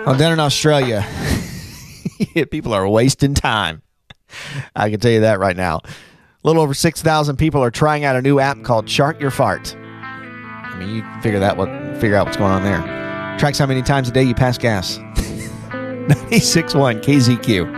Well, down in Australia, people are wasting time. I can tell you that right now. A little over 6,000 people are trying out a new app called Chart Your Fart. I mean, you can figure out what's going on there. Tracks how many times a day you pass gas. 96.1 KZQ.